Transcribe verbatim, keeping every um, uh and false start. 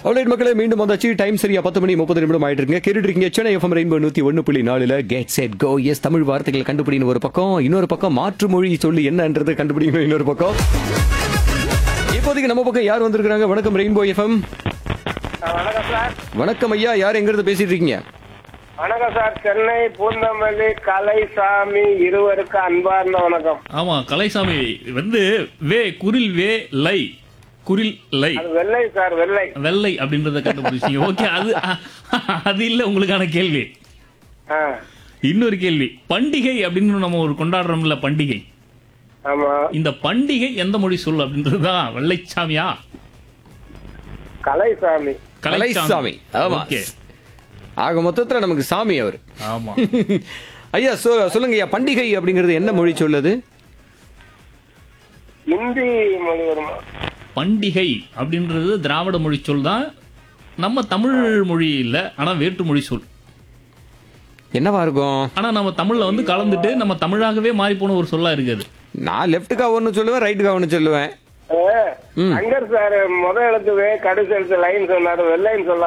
Alright மக்களே, மீண்டும் வந்தாச்சு. டைம் சரியா பத்து மணி முப்பது நிமிடம் ஆயிட்டு இருக்குங்க. கேட்டுட்டு இருக்கீங்க சென்னை எஃப்எம் ரெயின்போ நூத்தி ஒன்னு புள்ளி நாலுல get set go. S, Tamil வார்த்தைகள் கண்டுபிடின்னு ஒரு பக்கம், இன்னொரு பக்கம் மாற்று மொழி சொல்லி என்னன்றது கண்டுபிடிக்கணும் இன்னொரு பக்கம். இப்போதைக்கு நம்ம பக்கம் யார் வந்திருக்காங்க? வணக்கம் ரெயின்போ எஃப்எம். வணக்கம் சார். வணக்கம் ஐயா, யார் எங்க இருந்து பேசிட்டு இருக்கீங்க? வணக்கம் சார். சென்னை பூந்தமல்லி கலைசாமி இருவருக்கு அன்பார்ந்த வணக்கம். ஆமா, கலைசாமி வந்து வே குரில் வே லை குரில் லை அது வெள்ளை சார், வெள்ளை வெள்ளை அப்படின்றத கண்டுபிடிச்சீங்க. ஓகே, அது அது இல்ல உங்களுக்கான கேள்வி. ஆ, இன்னொரு கேள்வி. பண்டிகை அப்படின்னு நம்ம ஒரு கொண்டாடுறோம்ல, பண்டிகை. ஆமா. இந்த பண்டிகை எந்த மொழி சொல் அப்படின்றதுதான். வெள்ளைச்சாமியா கலைசாமி? கலைசாமி. ஆமா. ஓகே, ஆக மொத்தத்துல நமக்கு சாமி அவர். ஆமா. ஐயா சொ- சொல்லுங்க ஐயா, பண்டிகை அப்படிங்கிறது என்ன மொழி சொல்லுது? இந்தி மொழி வருமா? பண்டிகை அப்படின்றது திராவிட மொழி சொல் தான். நம்ம தமிழ் மொழி இல்ல, ஆனா வேற்று மொழி சொல். என்னவா இருக்கும்? ஆனா நம்ம தமிழ்ல வந்து கலந்துட்டு நம்ம தமிழாகவே மாறி போன ஒரு சொல்லா இருக்குது. நான் லெப்டுக்கா ஒன்னு சொல்லுவேன், ரைட்டுக்கா ஒன்னு சொல்லுவேன். சங்கர் சார் முத எழுத்து வே, கடைசி எழுத்து லைன் சொன்னாரு. வெள்ளைன்னு சொல்ல